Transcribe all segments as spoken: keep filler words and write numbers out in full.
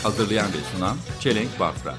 Hazırlayan ve sunan Çelenk Bafra.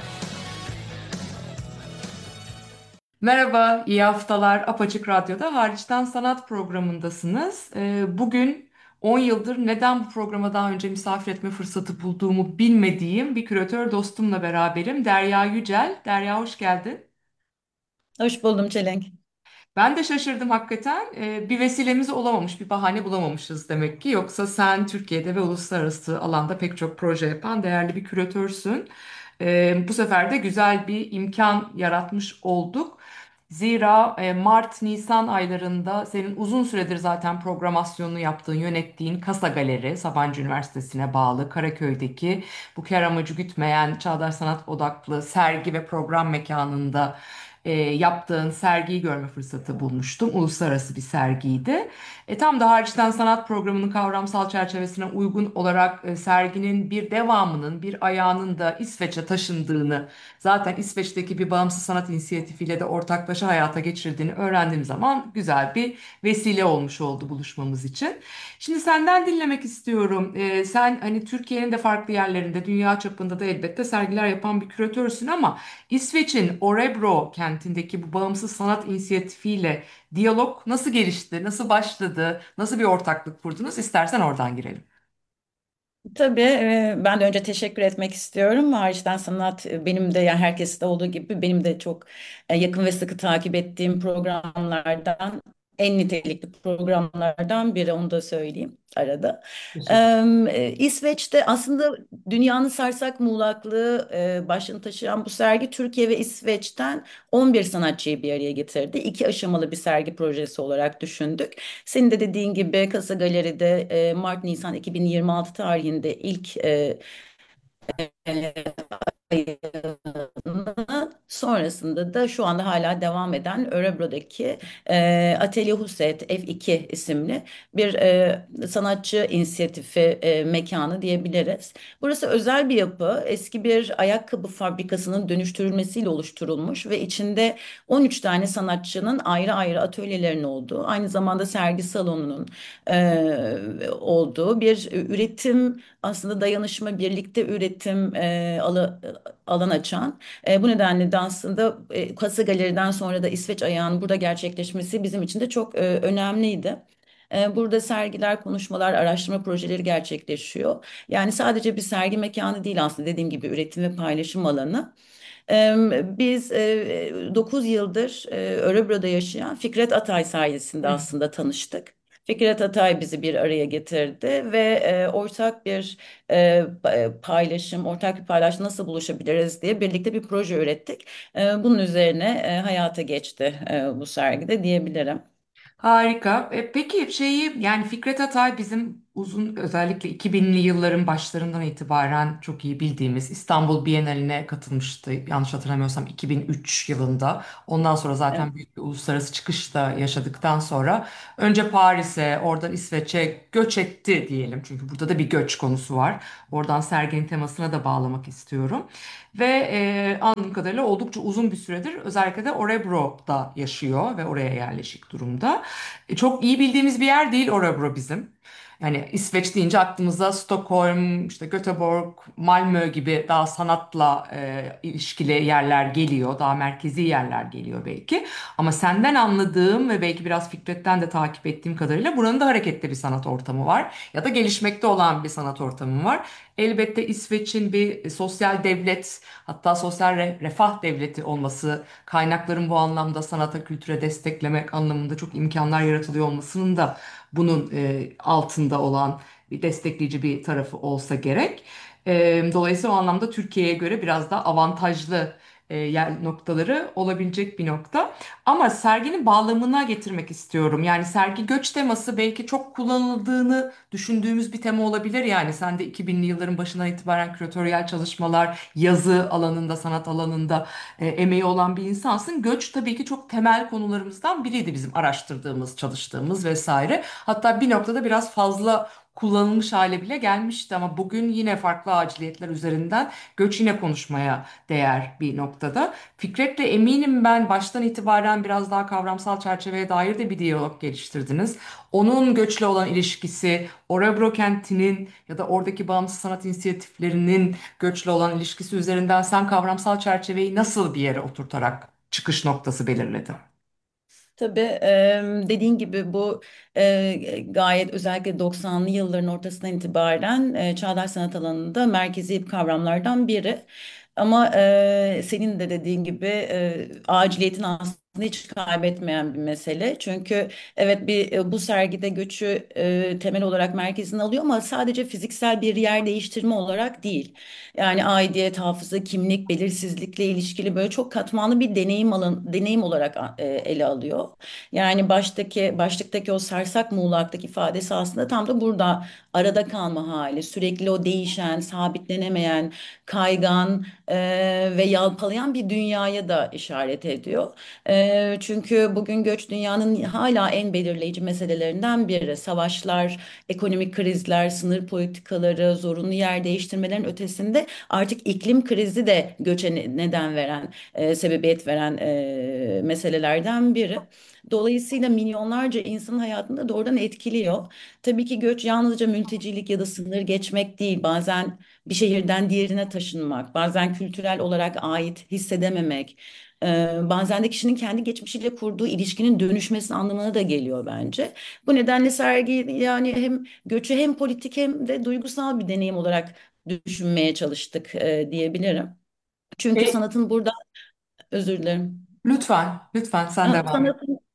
Merhaba, iyi haftalar. Apaçık Radyo'da Hariçten Sanat programındasınız. Ee, bugün on yıldır neden bu programa daha önce misafir etme fırsatı bulduğumu bilmediğim bir küratör dostumla beraberim. Derya Yücel. Derya hoş geldin. Hoş buldum Çelenk. Ben de şaşırdım hakikaten. Ee, bir vesilemiz olamamış, bir bahane bulamamışız demek ki. Yoksa sen Türkiye'de ve uluslararası alanda pek çok proje yapan değerli bir küratörsün. Ee, bu sefer de güzel bir imkan yaratmış olduk. Zira e, Mart-Nisan aylarında senin uzun süredir zaten programasyonunu yaptığın, yönettiğin Kasa Galeri, Sabancı Üniversitesi'ne bağlı Karaköy'deki bu kar amacı gütmeyen çağdaş sanat odaklı sergi ve program mekanında e, yaptığın sergiyi görme fırsatı bulmuştum. Uluslararası bir sergiydi. E, tam da hariçten sanat programının kavramsal çerçevesine uygun olarak e, serginin bir devamının, bir ayağının da İsveç'e taşındığını, zaten İsveç'teki bir bağımsız sanat inisiyatifiyle de ortaklaşa hayata geçirdiğini öğrendiğim zaman güzel bir vesile olmuş oldu buluşmamız için. Şimdi senden dinlemek istiyorum. E, sen hani Türkiye'nin de farklı yerlerinde, dünya çapında da elbette sergiler yapan bir küratörsün ama İsveç'in Örebro kentindeki bu bağımsız sanat inisiyatifiyle diyalog nasıl gelişti, nasıl başladı, nasıl bir ortaklık kurdunuz? İstersen oradan girelim. Tabii e, ben de önce teşekkür etmek istiyorum. Hariçten sanat e, benim de yani herkeste olduğu gibi benim de çok e, yakın ve sıkı takip ettiğim programlardan en nitelikli programlardan biri onu da söyleyeyim arada. Teşekkür. Ee, İsveç'te aslında dünyanın sarsak muğlaklığı e, başını taşıyan bu sergi Türkiye ve İsveç'ten on bir sanatçıyı bir araya getirdi. İki aşamalı bir sergi projesi olarak düşündük. Senin de dediğin gibi Kasa Galeri'de e, Mart-Nisan iki bin yirmi altı tarihinde ilk e, ayını, sonrasında da şu anda hala devam eden Örebro'daki e, Atölye Huset F iki isimli bir e, sanatçı inisiyatifi e, mekanı diyebiliriz. Burası özel bir yapı. Eski bir ayakkabı fabrikasının dönüştürülmesiyle oluşturulmuş ve içinde on üç tane sanatçının ayrı ayrı atölyelerinin olduğu, aynı zamanda sergi salonunun e, olduğu bir üretim, aslında dayanışma, birlikte üretim e, alı, alan açan. E, bu nedenle de aslında e, Kasa Galeri'den sonra da İsveç ayağının burada gerçekleşmesi bizim için de çok e, önemliydi. E, Burada sergiler, konuşmalar, araştırma projeleri gerçekleşiyor. Yani sadece bir sergi mekanı değil, aslında dediğim gibi üretim ve paylaşım alanı. E, Biz dokuz yıldır e, Örebro'da yaşayan Fikret Atay sayesinde Hı. aslında tanıştık. Fikret Atay bizi bir araya getirdi ve e, ortak bir e, e, paylaşım, ortak bir paylaşım nasıl buluşabiliriz diye birlikte bir proje ürettik. E, bunun üzerine e, hayata geçti e, bu sergide diyebilirim. Harika. E, peki şeyi yani Fikret Atay bizim uzun özellikle iki binli yılların başlarından itibaren çok iyi bildiğimiz İstanbul Bienali'ne katılmıştı. Yanlış hatırlamıyorsam iki bin üç yılında. Ondan sonra Evet. zaten büyük bir uluslararası çıkış da yaşadıktan sonra önce Paris'e, oradan İsveç'e göç etti diyelim. Çünkü burada da bir göç konusu var. Oradan serginin temasına da bağlamak istiyorum. Ve e, anladığım kadarıyla oldukça uzun bir süredir özellikle de Örebro'da yaşıyor ve oraya yerleşik durumda. E, çok iyi bildiğimiz bir yer değil Örebro bizim. Yani İsveç deyince aklımıza Stockholm, işte Göteborg, Malmö gibi daha sanatla e, ilişkili yerler geliyor. Daha merkezi yerler geliyor belki. Ama senden anladığım ve belki biraz Fikret'ten de takip ettiğim kadarıyla buranın da hareketli bir sanat ortamı var. Ya da gelişmekte olan bir sanat ortamı var. Elbette İsveç'in bir sosyal devlet, hatta sosyal re- refah devleti olması, kaynakların bu anlamda sanata, kültüre desteklemek anlamında çok imkanlar yaratılıyor olmasının da bunun e, altında olan bir destekleyici bir tarafı olsa gerek. E, dolayısıyla o anlamda Türkiye'ye göre biraz daha avantajlı e, yer noktaları olabilecek bir nokta. Ama serginin bağlamına getirmek istiyorum. Yani sergi göç teması belki çok kullanıldığını düşündüğümüz bir tema olabilir. Yani sen de iki binli yılların başından itibaren küratöryel çalışmalar, yazı alanında, sanat alanında e, emeği olan bir insansın. Göç tabii ki çok temel konularımızdan biriydi bizim araştırdığımız, çalıştığımız vesaire. Hatta bir noktada biraz fazla kullanılmış hale bile gelmişti ama bugün yine farklı aciliyetler üzerinden göç yine konuşmaya değer bir noktada. Fikret'le eminim ben baştan itibaren biraz daha kavramsal çerçeveye dair de bir diyalog geliştirdiniz. Onun göçle olan ilişkisi, Orebro kentinin ya da oradaki bağımsız sanat inisiyatiflerinin göçle olan ilişkisi üzerinden sen kavramsal çerçeveyi nasıl bir yere oturtarak çıkış noktası belirledin? Tabii em, dediğin gibi bu e, gayet özellikle doksanlı yılların ortasından itibaren e, çağdaş sanat alanında merkezi kavramlardan biri. Ama e, senin de dediğin gibi e, aciliyetin aslında hiç kaybetmeyen bir mesele. Çünkü evet bir e, bu sergide göçü e, temel olarak merkezine alıyor ama sadece fiziksel bir yer değiştirme olarak değil. Yani aidiyet, hafıza, kimlik, belirsizlikle ilişkili böyle çok katmanlı bir deneyim alan, deneyim olarak e, ele alıyor. Yani baştaki başlıktaki o sarsak muğlaktaki ifadesi aslında tam da burada arada kalma hali, sürekli o değişen, sabitlenemeyen, kaygan e, ve yalpalayan bir dünyaya da işaret ediyor. E, çünkü bugün göç dünyanın hala en belirleyici meselelerinden biri. Savaşlar, ekonomik krizler, sınır politikaları, zorunlu yer değiştirmelerin ötesinde artık iklim krizi de göçe ne- neden veren, e, sebebiyet veren e, meselelerden biri. Dolayısıyla milyonlarca insanın hayatında doğrudan etkiliyor. Tabii ki göç yalnızca mültecilik ya da sınır geçmek değil. Bazen bir şehirden diğerine taşınmak, bazen kültürel olarak ait hissedememek, e, bazen de kişinin kendi geçmişiyle kurduğu ilişkinin dönüşmesi anlamına da geliyor bence. Bu nedenle sergi yani hem göçü hem politik hem de duygusal bir deneyim olarak düşünmeye çalıştık e, diyebilirim. Çünkü E, sanatın burada özür dilerim. lütfen, lütfen sen Ha, devam et. Sanatın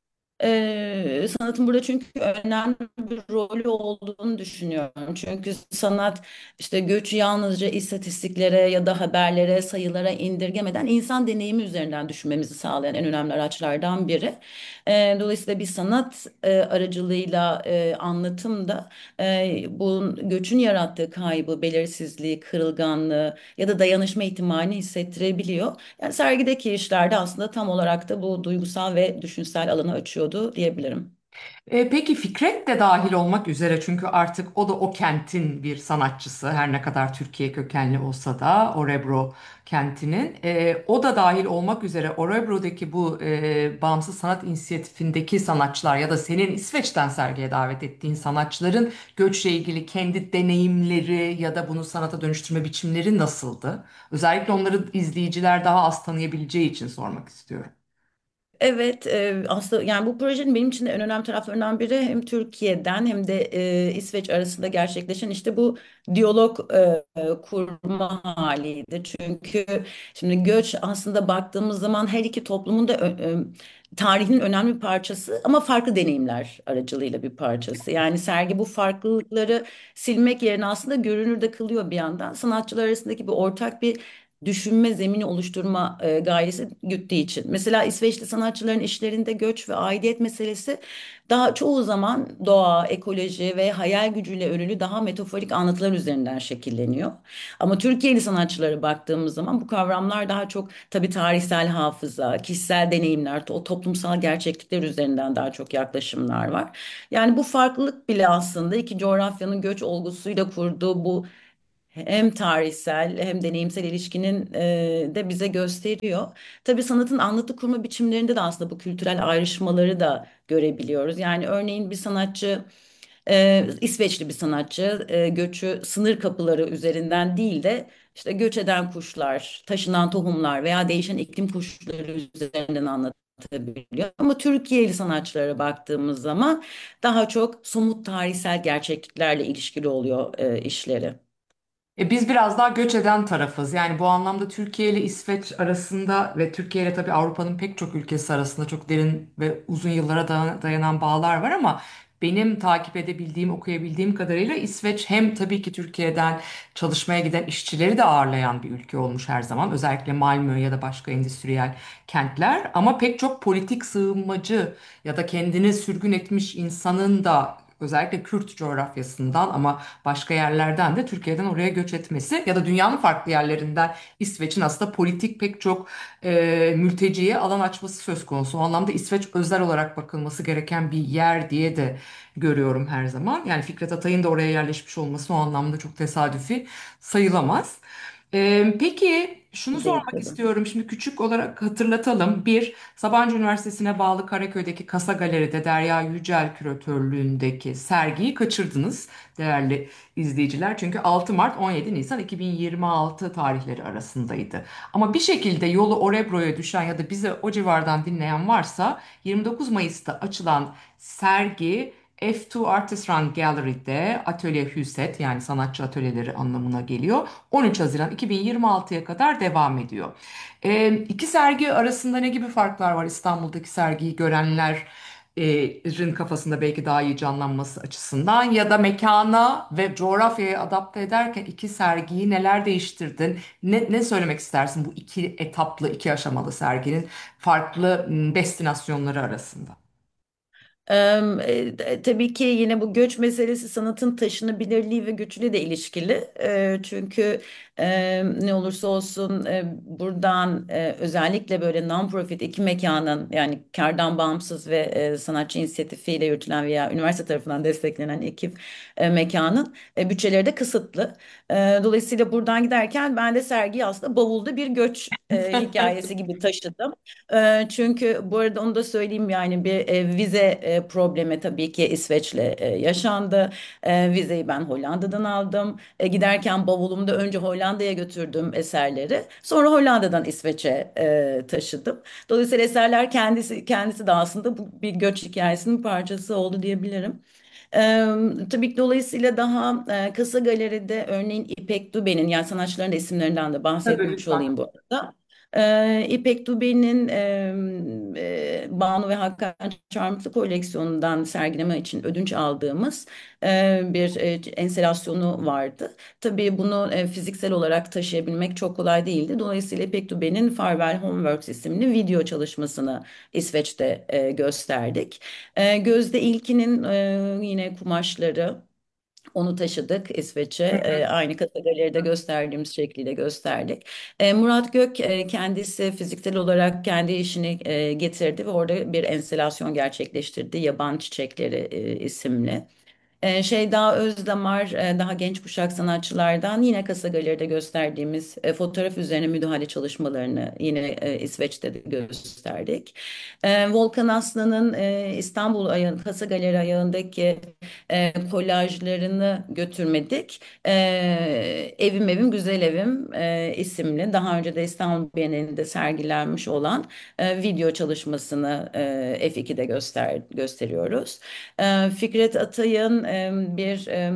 Ee, sanatın burada çünkü önemli bir rolü olduğunu düşünüyorum. Çünkü sanat işte göçü yalnızca istatistiklere ya da haberlere, sayılara indirgemeden insan deneyimi üzerinden düşünmemizi sağlayan en önemli araçlardan biri. Ee, dolayısıyla bir sanat e, aracılığıyla e, anlatım da e, bu göçün yarattığı kaybı, belirsizliği, kırılganlığı ya da dayanışma ihtimalini hissettirebiliyor. Yani sergideki işler de aslında tam olarak da bu duygusal ve düşünsel alanı açıyordu diyebilirim. E, peki Fikret de dahil olmak üzere çünkü artık o da o kentin bir sanatçısı her ne kadar Türkiye kökenli olsa da Orebro kentinin e, o da dahil olmak üzere Orebro'daki bu e, bağımsız sanat inisiyatifindeki sanatçılar ya da senin İsveç'ten sergiye davet ettiğin sanatçıların göçle ilgili kendi deneyimleri ya da bunu sanata dönüştürme biçimleri nasıldı? Özellikle onları izleyiciler daha az tanıyabileceği için sormak istiyorum. Evet, e, aslında yani bu projenin benim için de en önemli taraflarından biri hem Türkiye'den hem de e, İsveç arasında gerçekleşen işte bu diyalog e, e, kurma haliydi. Çünkü şimdi göç aslında baktığımız zaman her iki toplumun da ö- ö- tarihinin önemli bir parçası ama farklı deneyimler aracılığıyla bir parçası. Yani sergi bu farklılıkları silmek yerine aslında görünür de kılıyor bir yandan. Sanatçılar arasındaki bir ortak bir düşünme zemini oluşturma e, gayesi güttüğü için. Mesela İsveçli sanatçıların işlerinde göç ve aidiyet meselesi daha çoğu zaman doğa, ekoloji ve hayal gücüyle örülü daha metaforik anlatılar üzerinden şekilleniyor. Ama Türkiye'li sanatçılara baktığımız zaman bu kavramlar daha çok tabii tarihsel hafıza, kişisel deneyimler, o toplumsal gerçeklikler üzerinden daha çok yaklaşımlar var. Yani bu farklılık bile aslında iki coğrafyanın göç olgusuyla kurduğu bu hem tarihsel hem deneyimsel ilişkinin e, de bize gösteriyor. Tabii sanatın anlatı kurma biçimlerinde de aslında bu kültürel ayrışmaları da görebiliyoruz. Yani örneğin bir sanatçı, e, İsveçli bir sanatçı e, göçü sınır kapıları üzerinden değil de işte göç eden kuşlar, taşınan tohumlar veya değişen iklim koşulları üzerinden anlatabiliyor. Ama Türkiye'li sanatçılara baktığımız zaman daha çok somut tarihsel gerçekliklerle ilişkili oluyor e, işleri. E, biz biraz daha göç eden tarafız. Yani bu anlamda Türkiye ile İsveç arasında ve Türkiye ile tabii Avrupa'nın pek çok ülkesi arasında çok derin ve uzun yıllara dayan- dayanan bağlar var ama benim takip edebildiğim, okuyabildiğim kadarıyla İsveç hem tabii ki Türkiye'den çalışmaya giden işçileri de ağırlayan bir ülke olmuş her zaman. Özellikle Malmö ya da başka endüstriyel kentler ama pek çok politik sığınmacı ya da kendini sürgün etmiş insanın da özellikle Kürt coğrafyasından ama başka yerlerden de Türkiye'den oraya göç etmesi ya da dünyanın farklı yerlerinden İsveç'in aslında politik pek çok e, mülteciye alan açması söz konusu. O anlamda İsveç özel olarak bakılması gereken bir yer diye de görüyorum her zaman. Yani Fikret Atay'ın da oraya yerleşmiş olması o anlamda çok tesadüfi sayılamaz. Ee, peki şunu Değil sormak tabii. istiyorum. Şimdi küçük olarak hatırlatalım. Bir, Sabancı Üniversitesi'ne bağlı Karaköy'deki Kasa Galeri'de Derya Yücel küratörlüğündeki sergiyi kaçırdınız değerli izleyiciler. Çünkü altı Mart on yedi Nisan iki bin yirmi altı tarihleri arasındaydı. Ama bir şekilde yolu Orebro'ya düşen ya da bize o civardan dinleyen varsa yirmi dokuz Mayıs'ta açılan sergi F iki Artist Run Gallery'de Atölye Hüset yani sanatçı atölyeleri anlamına geliyor. on üç Haziran iki bin yirmi altıya kadar devam ediyor. Ee, iki sergi arasında ne gibi farklar var İstanbul'daki sergiyi görenlerin kafasında belki daha iyi canlanması açısından ya da mekana ve coğrafyaya adapte ederken iki sergiyi neler değiştirdin? Ne, ne söylemek istersin bu iki etaplı, iki aşamalı serginin farklı m, destinasyonları arasında? Em, e, t- Tabii ki yine bu göç meselesi sanatın taşınabilirliği ve göçüyle de ilişkili. E, çünkü e, ne olursa olsun e, buradan e, özellikle böyle non-profit iki mekanın yani kardan bağımsız ve e, sanatçı inisiyatifiyle yürütülen veya üniversite tarafından desteklenen iki e, mekanın e, bütçeleri de kısıtlı. E, Dolayısıyla buradan giderken ben de sergiyi aslında bavulda bir göç e, hikayesi gibi taşıdım. E, çünkü bu arada onu da söyleyeyim yani bir e, vize e, problemi tabii ki İsveç'le e, yaşandı. E, vizeyi ben Hollanda'dan aldım. E, giderken bavulumda önce Hollanda'ya götürdüm eserleri. Sonra Hollanda'dan İsveç'e e, taşıdım. Dolayısıyla eserler kendisi kendisi de aslında bu bir göç hikayesinin parçası oldu diyebilirim. Ee, tabii ki dolayısıyla daha e, Kasa Galeri'de örneğin İpek Dube'nin yani sanatçıların da isimlerinden de Tabii bahsetmiş lütfen. olayım bu arada. Ee, İpek Dube'nin e, e, Banu ve Hakan Çarmıklı koleksiyonundan sergileme için ödünç aldığımız e, bir e, enstalasyonu vardı. Tabii bunu e, fiziksel olarak taşıyabilmek çok kolay değildi. Dolayısıyla İpek Dube'nin Farewell Homeworks isimli video çalışmasını İsveç'te e, gösterdik. E, Gözde İlkin'in e, yine kumaşları. Onu taşıdık İsveç'e. Hı E, aynı kasa galeride gösterdiğimiz şekliyle gösterdik. E, Murat Gök e, kendisi fiziksel olarak kendi işini e, getirdi ve orada bir enstelasyon gerçekleştirdi. Yaban Çiçekleri e, isimli. Ee, Şeyda Özdamar e, daha genç kuşak sanatçılardan yine Kasa Galeri'de gösterdiğimiz e, fotoğraf üzerine müdahale çalışmalarını yine e, İsveç'te de gösterdik. Ee, Volkan Aslan'ın e, İstanbul ayağı, Kasa Galeri ayağındaki e, kolajlarını götürmedik. Ee, Evim Evim Güzel Evim e, isimli daha önce de İstanbul Bienalinde sergilenmiş olan e, video çalışmasını e, F iki'de göster gösteriyoruz. E, Fikret Atay'ın e, bir e,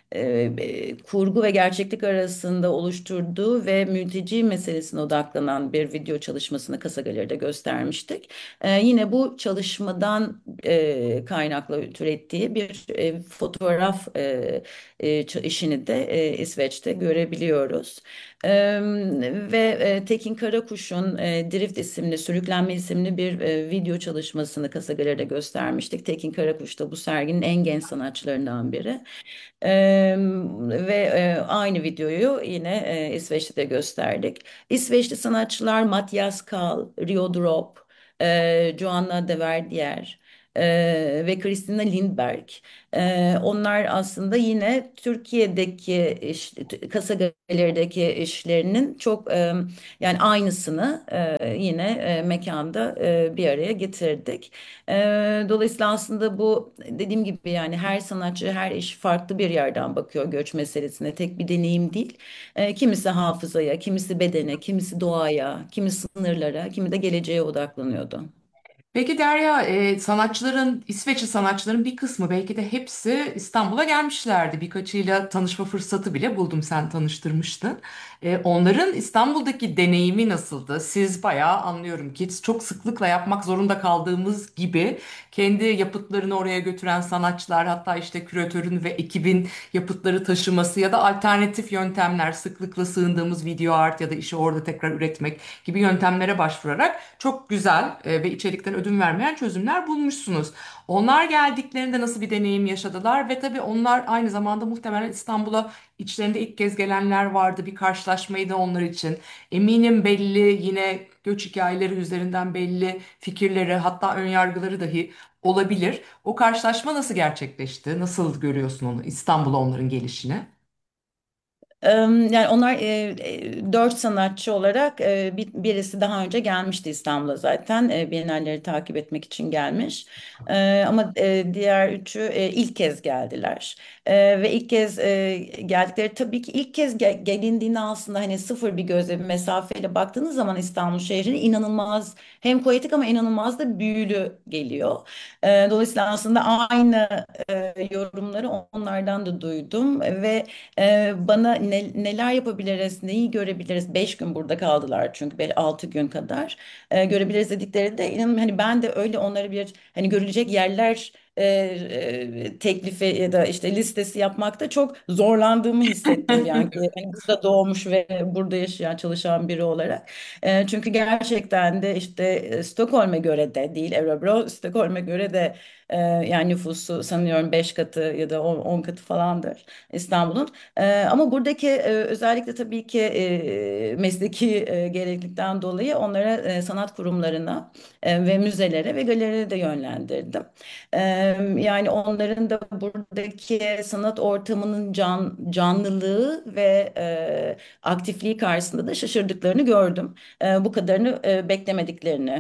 e, kurgu ve gerçeklik arasında oluşturduğu ve mülteci meselesine odaklanan bir video çalışmasını Kasa Galeri'de göstermiştik. E, yine bu çalışmadan e, kaynaklı türettiği bir e, fotoğraf e, e, işini de e, İsveç'te görebiliyoruz. E, Ve e, Tekin Karakuş'un e, Drift isimli, Sürüklenme isimli bir e, video çalışmasını Kasa Galeri'de göstermiştik. Tekin Karakuş da bu serginin en genç sanatçılarından biri. Ee, Ve e, aynı videoyu yine e, İsveç'te de gösterdik. İsveçli sanatçılar Mathias Kahl, Rio Drop, e, Joanna de Verdier e, ve Christina Lindberg. E, onlar aslında yine Türkiye'deki iş, Kasa Galeri'deki işlerinin çok e, yani aynısını e, yine e, mekanda e, bir araya getirdik. E, Dolayısıyla aslında bu dediğim gibi yani her sanatçı her iş farklı bir yerden bakıyor göç meselesine tek bir deneyim değil. E, kimisi hafızaya, kimisi bedene, kimisi doğaya, kimi sınırlara, kimi de geleceğe odaklanıyordu. Peki Derya, e, sanatçıların, İsveçli sanatçıların bir kısmı belki de hepsi İstanbul'a gelmişlerdi. Birkaçıyla tanışma fırsatı bile buldum, sen tanıştırmıştın. E, onların İstanbul'daki deneyimi nasıldı? Siz bayağı anlıyorum ki çok sıklıkla yapmak zorunda kaldığımız gibi kendi yapıtlarını oraya götüren sanatçılar, hatta işte küratörün ve ekibin yapıtları taşıması ya da alternatif yöntemler, sıklıkla sığındığımız video art ya da işi orada tekrar üretmek gibi yöntemlere başvurarak çok güzel e, ve içerikten ödün ödün vermeyen çözümler bulmuşsunuz. Onlar geldiklerinde nasıl bir deneyim yaşadılar ve tabii onlar aynı zamanda muhtemelen İstanbul'a içlerinde ilk kez gelenler vardı. Bir karşılaşmaydı onlar için. Eminim belli yine göç hikayeleri üzerinden belli fikirleri hatta önyargıları dahi olabilir. O karşılaşma nasıl gerçekleşti? Nasıl görüyorsun onu İstanbul'a onların gelişini? Em, Yani onlar e, e, dört sanatçı olarak e, bir, birisi daha önce gelmişti İstanbul'a zaten e, Biennaleleri takip etmek için gelmiş. E, ama e, diğer üçü e, ilk kez geldiler. E, ve ilk kez e, geldikleri tabii ki ilk kez ge- gelindiğinde aslında hani sıfır bir gözle bir mesafeyle baktığınız zaman İstanbul şehrini inanılmaz hem poetik ama inanılmaz da büyülü geliyor. E, dolayısıyla aslında aynı e, yorumları onlardan da duydum ve ee, bana ne- neler yapabiliriz, neyi görebiliriz? Beş gün burada kaldılar çünkü böyle altı gün kadar Ee, görebiliriz dediklerinde inanın hani ben de öyle onları bir hani görülecek yerler e, e, teklifi ya da işte listesi yapmakta çok zorlandığımı hissettim yani hani burada doğmuş ve burada yaşayan çalışan biri olarak. Ee, çünkü gerçekten de işte e, Stockholm'e göre de değil Örebro, Stockholm'e göre de e, yani nüfusu sanıyorum beş katı ya da on katı falandır İstanbul'un. Ee, ama buradaki e, özellikle tabii ki e, mesleki e, gereklilikten dolayı onlara e, sanat kurumlarına e, ve müzelere ve galerilere de yönlendirdim. Ee, Yani onların da buradaki sanat ortamının can, canlılığı ve e, aktifliği karşısında da şaşırdıklarını gördüm. E, bu kadarını e, beklemediklerini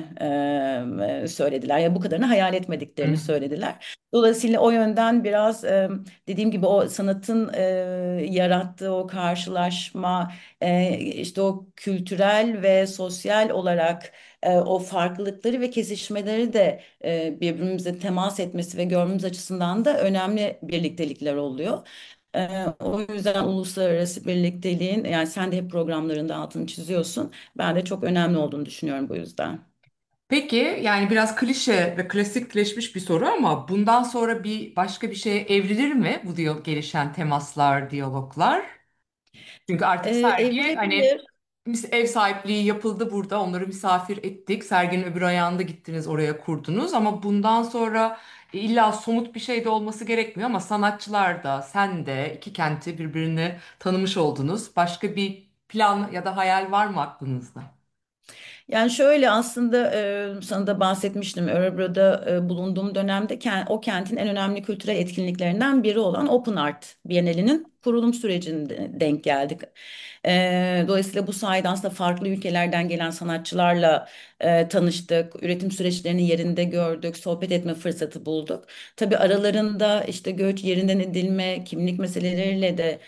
e, söylediler. Ya bu kadarını hayal etmediklerini söylediler. Dolayısıyla o yönden biraz e, dediğim gibi o sanatın e, yarattığı o karşılaşma, e, işte o kültürel ve sosyal olarak e, o farklılıkları ve kesişmeleri de e, birbirimize temas etmesi ve görmemiz açısından da önemli birliktelikler oluyor. E, O yüzden uluslararası birlikteliğin yani sen de hep programlarında altını çiziyorsun. Ben de çok önemli olduğunu düşünüyorum bu yüzden. Peki yani biraz klişe ve klasikleşmiş bir soru ama bundan sonra bir başka bir şeye evrilir mi bu diyalog, gelişen temaslar, diyaloglar? Çünkü E, artık sergi hani Evrilebilir. mis- ev sahipliği yapıldı burada. Onları misafir ettik. Serginin öbür ayağında gittiniz oraya kurdunuz ama bundan sonra e, illa somut bir şey de olması gerekmiyor ama sanatçılar da sen de iki kenti birbirini tanımış oldunuz. Başka bir plan ya da hayal var mı aklınızda? Yani şöyle aslında e, sana da bahsetmiştim. Örebro'da e, bulunduğum dönemde ken- o kentin en önemli kültürel etkinliklerinden biri olan Open Art Bienalinin kurulum sürecinde denk geldik. E, dolayısıyla bu sayede aslında farklı ülkelerden gelen sanatçılarla e, tanıştık. Üretim süreçlerini yerinde gördük. Sohbet etme fırsatı bulduk. Tabii aralarında işte göç, yerinden edilme, kimlik meseleleriyle de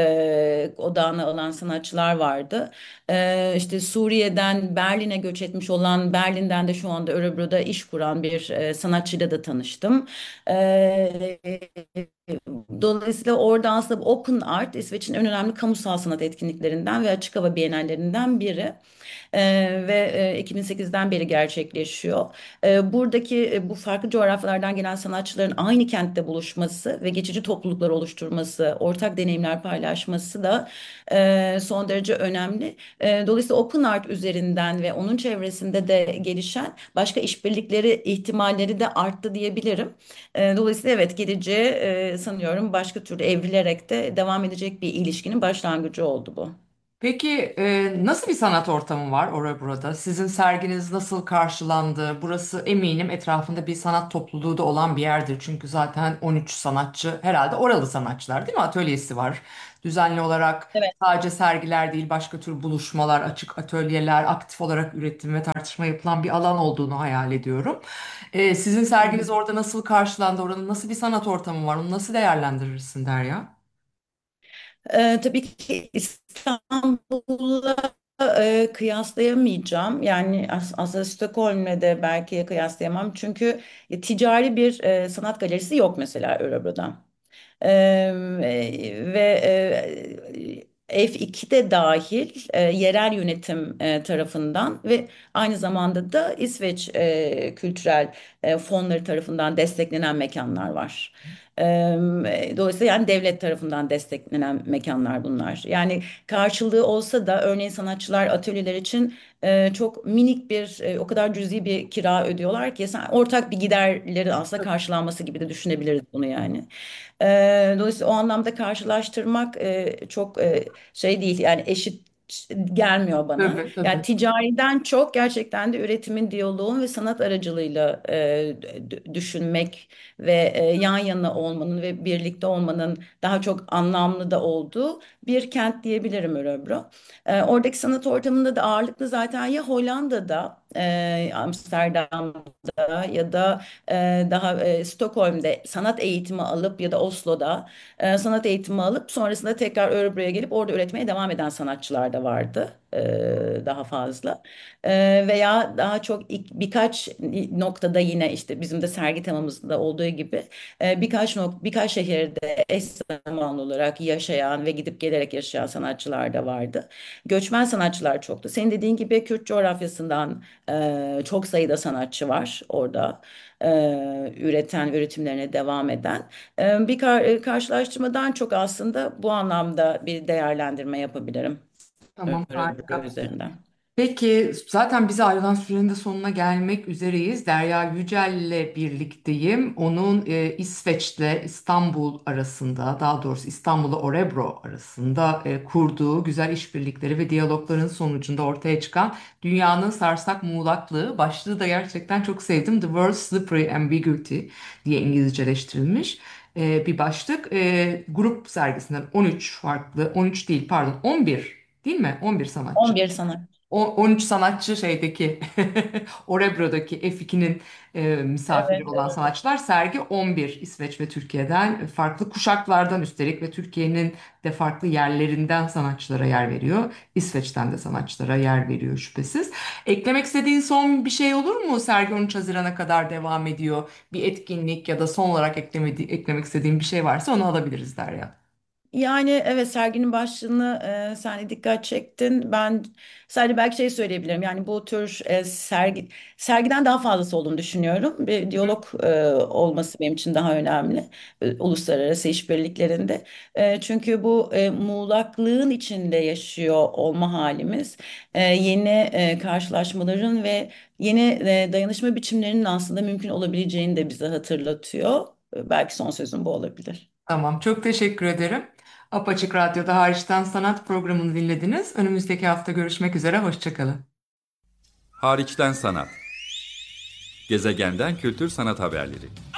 e, odağına alan sanatçılar vardı. Ee, işte Suriye'den Berlin'e göç etmiş olan Berlin'den de şu anda Örebro'da iş kuran bir e, sanatçıyla da tanıştım. Ee, Dolayısıyla orada aslında Open Art İsveç'in en önemli kamusal sanat etkinliklerinden ve açık hava bienallerinden biri. Ee, ve e, iki bin sekizden beri gerçekleşiyor. Ee, buradaki e, bu farklı coğrafyalardan gelen sanatçıların aynı kentte buluşması ve geçici topluluklar oluşturması, ortak deneyimler paylaşması da e, son derece önemli. E, dolayısıyla Open Art üzerinden ve onun çevresinde de gelişen başka işbirlikleri ihtimalleri de arttı diyebilirim. E, dolayısıyla evet geleceğe e, sanıyorum başka türlü evrilerek de devam edecek bir ilişkinin başlangıcı oldu bu. Peki e, nasıl bir sanat ortamı var orada burada? Sizin serginiz nasıl karşılandı? Burası eminim etrafında bir sanat topluluğu da olan bir yerdir. Çünkü zaten on üç sanatçı herhalde oralı sanatçılar değil mi? Atölyesi var. Düzenli olarak Evet. sadece sergiler değil başka tür buluşmalar, açık atölyeler, aktif olarak üretim ve tartışma yapılan bir alan olduğunu hayal ediyorum. E, sizin Hı hı. serginiz orada nasıl karşılandı? Orada nasıl bir sanat ortamı var? Onu nasıl değerlendirirsin Derya? Ee, tabii ki İstanbul'la e, kıyaslayamayacağım. Yani as aslında Stockholm'le de belki kıyaslayamam. Çünkü e, ticari bir e, sanat galerisi yok mesela Örebro'da. Ee, e, Ve e, F iki de dahil e, yerel yönetim e, tarafından ve aynı zamanda da İsveç e, kültürel e, fonları tarafından desteklenen mekanlar var. E, Dolayısıyla yani devlet tarafından desteklenen mekanlar bunlar. Yani karşılığı olsa da örneğin sanatçılar atölyeler için e, çok minik bir e, o kadar cüzi bir kira ödüyorlar ki sen, ortak bir giderleri aslında karşılanması gibi de düşünebiliriz bunu yani. E, Dolayısıyla o anlamda karşılaştırmak e, çok e, şey değil yani eşit gelmiyor bana. Tabii Yani tabii. ticariden çok gerçekten de üretimin, diyaloğun ve sanat aracılığıyla e, d- düşünmek ve e, yan yana olmanın ve birlikte olmanın daha çok anlamlı da olduğu bir kent diyebilirim Örebro. E, oradaki sanat ortamında da ağırlıklı zaten ya Hollanda'da, e, Amsterdam'da ya da e, daha e, Stockholm'de sanat eğitimi alıp ya da Oslo'da e, sanat eğitimi alıp sonrasında tekrar Örebro'ya gelip orada üretmeye devam eden sanatçılar da vardı. e, Daha fazla. E, veya daha çok ilk, birkaç noktada yine işte bizim de sergi temamızda olduğu gibi e, birkaç nok birkaç şehirde eş zamanlı olarak yaşayan ve gidip gelerek yaşayan sanatçılar da vardı. Göçmen sanatçılar çoktu. Senin dediğin gibi Kürt coğrafyasından e, çok sayıda sanatçı var orada. E, Üreten, üretimlerine devam eden. E, bir kar- e, karşılaştırmadan çok aslında bu anlamda bir değerlendirme yapabilirim Tamam, Örebro harika. üzerinden. Peki zaten bize ayrılan sürenin de sonuna gelmek üzereyiz. Derya Yücel'le birlikteyim. Onun e, İsveç'le İstanbul arasında, daha doğrusu İstanbul'la Örebro arasında e, kurduğu güzel işbirlikleri ve diyalogların sonucunda ortaya çıkan Dünyanın Sarsak Muğlaklığı başlığı da gerçekten çok sevdim. The World's Slippery Ambiguity diye İngilizceleştirilmiş e, bir başlık. E, grup sergisinden on üç farklı, on üç değil pardon on bir değil mi? on bir sanatçı. on bir sanat. O on üç sanatçı şeydeki Orebro'daki F ikinin e, misafiri Evet, olan evet. sanatçılar, sergi on bir İsveç ve Türkiye'den farklı kuşaklardan üstelik ve Türkiye'nin de farklı yerlerinden sanatçılara yer veriyor. İsveç'ten de sanatçılara yer veriyor şüphesiz. Eklemek istediğin son bir şey olur mu? Sergi on üç Haziran'a kadar devam ediyor. Bir etkinlik ya da son olarak eklemedi, eklemek istediğin bir şey varsa onu alabiliriz Derya. Yani evet serginin başlığını e, sen de dikkat çektin. Ben sadece belki şey söyleyebilirim. Yani bu tür e, sergi sergiden daha fazlası olduğunu düşünüyorum. Bir diyalog e, olması benim için daha önemli. E, uluslararası işbirliklerinde. E, çünkü bu e, muğlaklığın içinde yaşıyor olma halimiz e, yeni e, karşılaşmaların ve yeni e, dayanışma biçimlerinin aslında mümkün olabileceğini de bize hatırlatıyor. E, belki son sözüm bu olabilir. Tamam, çok teşekkür ederim. Apaçık Radyo'da Hariçten Sanat programını dinlediniz. Önümüzdeki hafta görüşmek üzere, hoşça kalın. Hariçten sanat. Gezegenden kültür sanat haberleri.